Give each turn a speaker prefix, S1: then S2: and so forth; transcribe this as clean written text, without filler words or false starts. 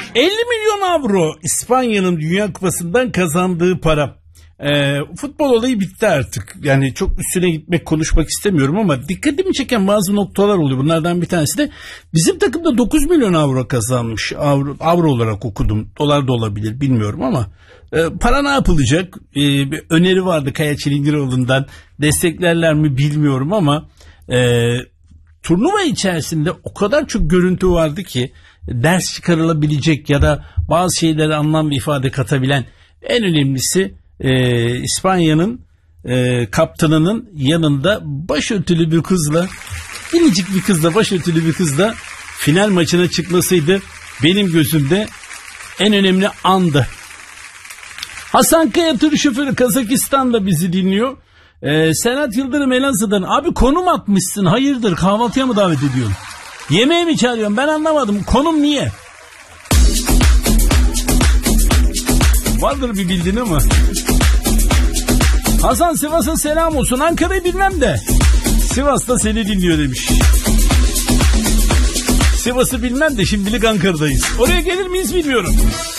S1: 50 milyon avro İspanya'nın Dünya Kupası'ndan kazandığı para. Futbol olayı bitti artık. Yani çok üstüne gitmek, konuşmak istemiyorum ama dikkatimi çeken bazı noktalar oluyor. Bunlardan bir tanesi de bizim takımda 9 milyon avro kazanmış. Avro olarak okudum. Dolar da olabilir, bilmiyorum ama para ne yapılacak? Bir öneri vardı Kaya Çilingiroğlu'ndan. Desteklerler mi bilmiyorum ama turnuva içerisinde o kadar çok görüntü vardı ki ders çıkarılabilecek ya da bazı şeylere anlam ve ifade katabilen. En önemlisi İspanya'nın kaptanının yanında başörtülü bir kızla, minicik bir kızla, başörtülü bir kızla final maçına çıkmasıydı benim gözümde en önemli andı. Hasan Kaya tır şoförü Kazakistan'da bizi dinliyor. Serhat Yıldırım Elazığ'dan, abi konum atmışsın, hayırdır, kahvaltıya mı davet ediyorsun? Yemeğe mi çağırıyorsun? Ben anlamadım, konum niye? Vardır bir bildiğin ama. Hasan Sivas'a selam olsun. Ankara'yı bilmem de Sivas'ta seni dinliyor demiş. Sivas'ı bilmem de şimdilik Ankara'dayız. Oraya gelir miyiz bilmiyorum.